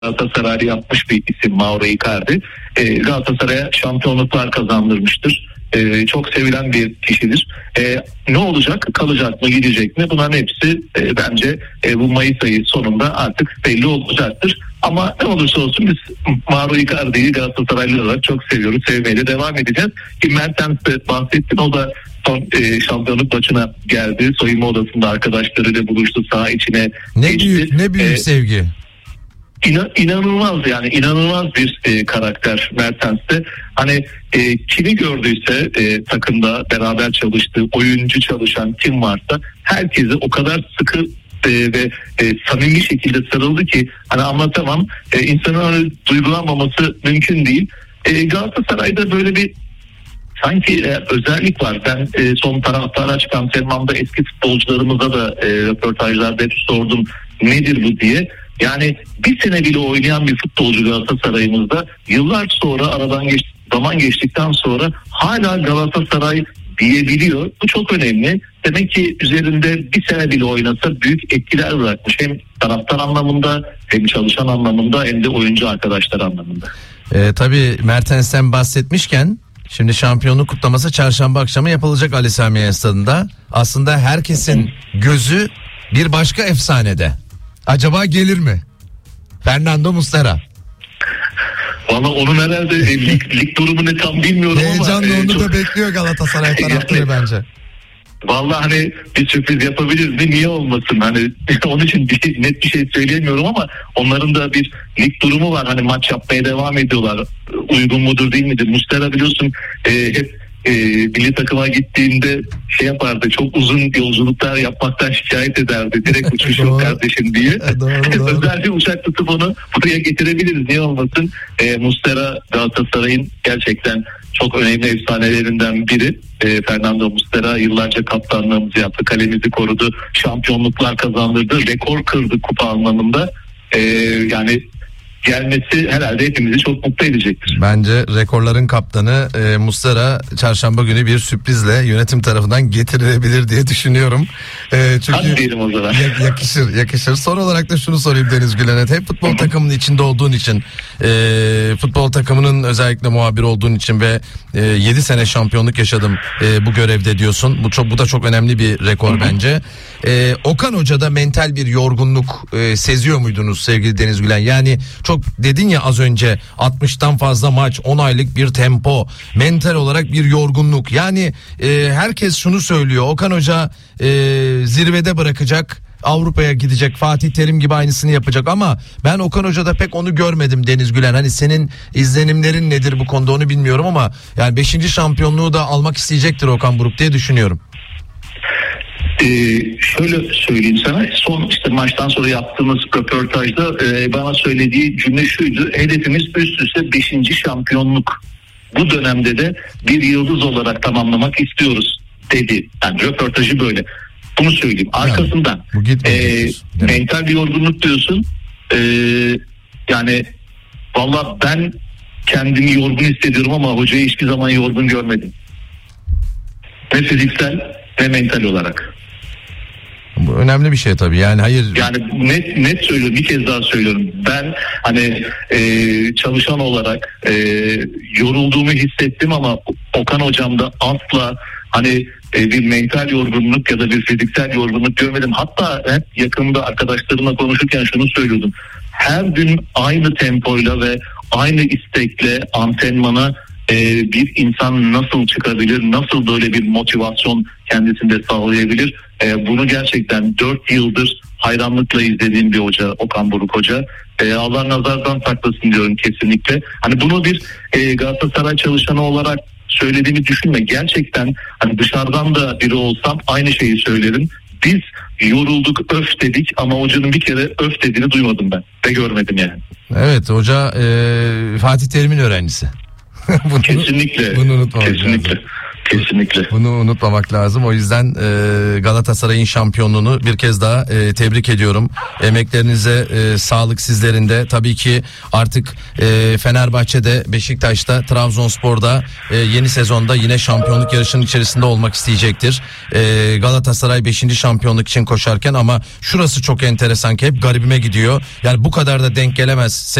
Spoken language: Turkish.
Galatasaray'ı yapmış bir isim Mauro Icardi. Galatasaray'a şampiyonluklar kazandırmıştır. Çok sevilen bir kişidir. Ne olacak? Kalacak mı? Gidecek mi? Bunların hepsi bence bu Mayıs ayı sonunda artık belli olacaktır. Ama ne olursa olsun biz Mauro Icardi'yi Galatasaraylı olarak çok seviyoruz. Sevmeye de devam edeceğiz. Ki Mertens'te bahsettin, o da son şampiyonluk maçına geldi. Soyunma odasında arkadaşlarıyla buluştu. Saha içine geçti. Ne büyük sevgi. İnanılmaz, yani inanılmaz bir karakter Mertens'te. Hani kimi gördüyse takımda beraber çalıştığı, oyuncu çalışan kim varsa herkese o kadar sıkı ve samimi şekilde sarıldı ki hani anlatamam. İnsanın öyle duygulanmaması mümkün değil. Galatasaray'da böyle bir sanki özellik var. Ben son taraftara çıkan Selman'da eski futbolcularımıza da röportajlarda hep sordum nedir bu diye. Yani bir sene bile oynayan bir futbolcu Galatasaray'ımızda yıllar sonra zaman geçtikten sonra hala Galatasaray diyebiliyor. Bu çok önemli. Demek ki üzerinde bir sene bile oynasa büyük etkiler bırakmış. Hem taraftar anlamında, hem çalışan anlamında, hem de oyuncu arkadaşlar anlamında. Tabii Mertens'ten bahsetmişken şimdi şampiyonluk kutlaması çarşamba akşamı yapılacak Ali Sami Yen Stadı'nda. Aslında herkesin gözü bir başka efsanede. Acaba gelir mi? Fernando Muslera. Valla onun herhalde lig durumu ne tam bilmiyorum ama. Heyecanla onu da bekliyor Galatasaray taraftarı bence. Vallahi hani bir sürpriz yapabiliriz mi? Niye olmasın? Hani onun için net bir şey söyleyemiyorum ama onların da bir lig durumu var. Hani maç yapmaya devam ediyorlar. Uygun mudur değil midir? Muslera biliyorsun hep milli takıma gittiğinde şey yapardı, çok uzun yolculuklar yapmaktan şikayet ederdi. Direkt uçuşum kardeşim diye. Doğru. Özellikle uçak tutup onu buraya getirebiliriz. Niye olmasın? Muslera Galatasaray'ın gerçekten çok önemli efsanelerinden biri. Fernando Muslera yıllarca kaptanlığımızı yaptı. Kalemizi korudu. Şampiyonluklar kazandırdı. Rekor kırdı kupa anlamında. Yani gelmesi herhalde hepimizi çok mutlu edecektir. Bence rekorların kaptanı Muslera çarşamba günü bir sürprizle yönetim tarafından getirilebilir diye düşünüyorum. Çünkü hadi diyelim o zaman. Yakışır. Son olarak da şunu sorayım Deniz Gülen'e. Hep futbol takımının içinde olduğun için, futbol takımının özellikle muhabir olduğun için ve 7 sene şampiyonluk yaşadım bu görevde diyorsun. Bu da çok önemli bir rekor bence. Okan Hoca'da mental bir yorgunluk seziyor muydunuz sevgili Deniz Gülen? Yani çok dedin ya az önce, 60'tan fazla maç, 10 aylık bir tempo, mental olarak bir yorgunluk. Yani herkes şunu söylüyor, Okan Hoca zirvede bırakacak, Avrupa'ya gidecek, Fatih Terim gibi aynısını yapacak, ama ben Okan Hoca'da pek onu görmedim Deniz Gülen. Hani senin izlenimlerin nedir bu konuda onu bilmiyorum ama yani 5. şampiyonluğu da almak isteyecektir Okan Buruk diye düşünüyorum. Şöyle söyleyeyim sana, son işte maçtan sonra yaptığımız röportajda bana söylediği cümle şuydu: hedefimiz üst üste 5. şampiyonluk, bu dönemde de bir yıldız olarak tamamlamak istiyoruz dedi. Yani röportajı böyle. Bunu söyleyeyim. Arkasından mental bir yorgunluk diyorsun. Yani valla ben kendimi yorgun hissediyorum ama hocayı hiçbir zaman yorgun görmedim. Ne fiziksel ne mental olarak. Bu önemli bir şey tabii. Yani hayır. Yani net söylüyorum, bir kez daha söylüyorum. Ben hani çalışan olarak yorulduğumu hissettim ama Okan hocamda asla hani bir mental yorgunluk ya da bir fiziksel yorgunluk görmedim. Hatta hep yakında arkadaşlarımla konuşurken şunu söylüyordum: her gün aynı tempoyla ve aynı istekle antrenmana bir insan nasıl çıkabilir, nasıl böyle bir motivasyon kendisinde sağlayabilir? Bunu gerçekten 4 yıldır hayranlıkla izlediğim bir hoca Okan Buruk Hoca. Allah nazardan saklasın diyorum kesinlikle. Hani bunu bir Galatasaray çalışanı olarak söylediğimi düşünme. Gerçekten hani dışarıdan da biri olsam aynı şeyi söylerim. Biz yorulduk, öf dedik ama hocanın bir kere öf dediğini duymadım ben ve görmedim yani. Evet, hoca Fatih Terim'in öğrencisi. Kesinlikle. Bunu unutmamak kesinlikle. lazım. Kesinlikle. Bunu unutmamak lazım. O yüzden Galatasaray'ın şampiyonluğunu bir kez daha tebrik ediyorum. Emeklerinize sağlık sizlerin de. Tabii ki artık Fenerbahçe'de, Beşiktaş'ta, Trabzonspor'da yeni sezonda yine şampiyonluk yarışının içerisinde olmak isteyecektir. Galatasaray 5. şampiyonluk için koşarken ama şurası çok enteresan ki hep garibime gidiyor. Yani bu kadar da denk gelemez.